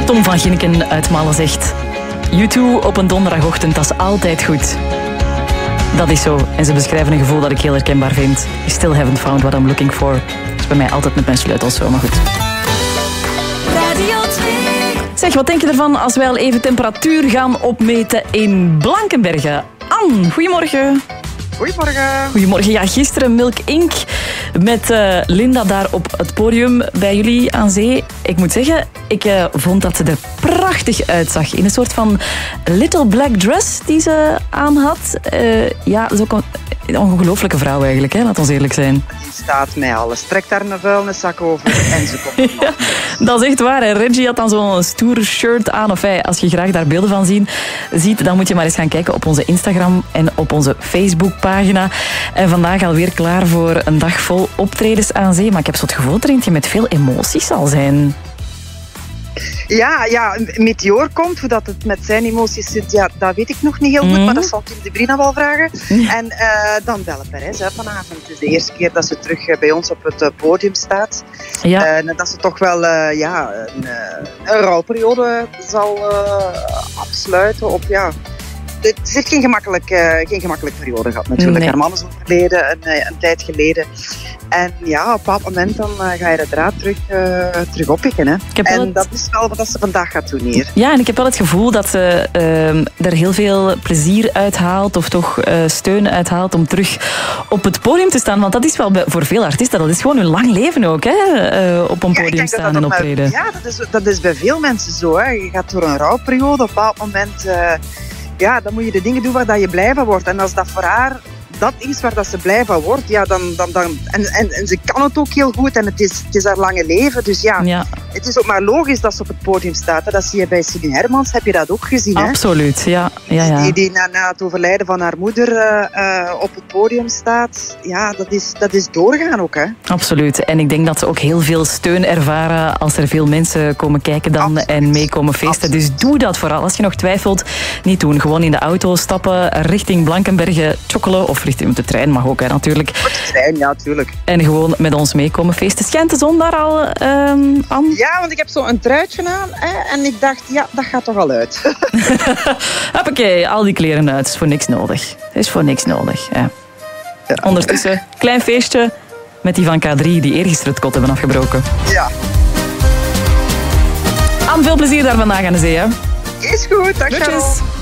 Tom van Ginneken uit Malen zegt... U2 op een donderdagochtend, dat is altijd goed. Dat is zo. En ze beschrijven een gevoel dat ik heel herkenbaar vind. I still haven't found what I'm looking for. Dat is bij mij altijd met mijn sleutels zo, maar goed. Radio 2. Zeg, wat denk je ervan als wij al even temperatuur gaan opmeten in Blankenberge? Anne, goedemorgen. Goedemorgen. Goedemorgen. Ja, gisteren Milk Inc. met Linda daar op het podium bij jullie aan zee. Ik moet zeggen, ik vond dat ze er prachtig uitzag. In een soort van little black dress die ze aan had. Ja, dat is ook een ongelooflijke vrouw eigenlijk, hè? Laat ons eerlijk zijn. Die staat mij alles. Trekt daar een vuilniszak over en ze komt. Ja, dat is echt waar. Hè. Reggie had dan zo'n stoer shirt aan. Of als je graag daar beelden van ziet, dan moet je maar eens gaan kijken op onze Instagram en op onze Facebookpagina. En vandaag alweer klaar voor een dag vol optredens aan zee. Maar ik heb zo het gevoel dat er eentje met veel emoties zal zijn. Ja, Meteor komt. Hoe dat het met zijn emoties zit, ja, dat weet ik nog niet heel goed. Maar dat zal Tim de Brina wel vragen. En dan Belle Perez vanavond. Het is de eerste keer dat ze terug bij ons op het podium staat. Ja. En dat ze toch wel een rouwperiode zal afsluiten. Of ja... Ze heeft geen gemakkelijke periode gehad natuurlijk. Nee. Haar man is overleden een tijd geleden. En ja, op een bepaald moment dan ga je de draad terug oppikken. Hè. Dat is wel wat ze vandaag gaat doen hier. Ja, en ik heb wel het gevoel dat ze er heel veel plezier uithaalt of toch steun uithaalt om terug op het podium te staan. Want dat is wel voor veel artiesten, dat is gewoon hun lang leven ook, hè? Op een podium staan en optreden. Ja, dat is bij veel mensen zo. Hè. Je gaat door een rouwperiode, op een bepaald moment... dan moet je de dingen doen waar je blij van wordt. En als dat voor haar dat is waar dat ze blij van wordt, ja, dan en ze kan het ook heel goed en het is haar lange leven. Dus ja, het is ook maar logisch dat ze op het podium staat. Hè. Dat zie je bij Celine Hermans, heb je dat ook gezien. Hè? Absoluut, ja. Die na het overlijden van haar moeder op het podium staat. Ja, dat is doorgaan ook. Hè. Absoluut. En ik denk dat ze ook heel veel steun ervaren als er veel mensen komen kijken dan en meekomen feesten. Absoluut. Dus doe dat vooral. Als je nog twijfelt, niet doen. Gewoon in de auto stappen, richting Blankenberge chokkelen of richting de trein mag ook, hè, natuurlijk. Op de trein, ja, natuurlijk. En gewoon met ons meekomen feesten. Schijnt de zon daar al, Anne? Ja, want ik heb zo een truitje aan en ik dacht, ja, dat gaat toch al uit. Hoppakee, al die kleren uit. Is voor niks nodig. Is voor niks nodig, ja. Ondertussen, klein feestje met die van K3 die eergisteren het kot hebben afgebroken. Ja. Anne, veel plezier daar vandaag aan de zee, hè. Is goed, dag. Groetjes.